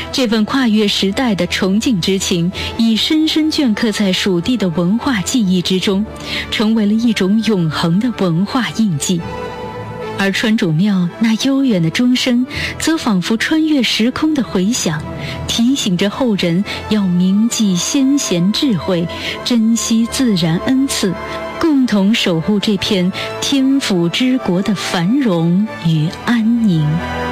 这份跨越时代的崇敬之情，已深深镌刻在蜀地的文化记忆之中，成为了一种永恒的文化印记。而川主庙那悠远的钟声，则仿佛穿越时空的回响，提醒着后人要铭记先贤智慧，珍惜自然恩赐，共同守护这片天府之国的繁荣与安宁。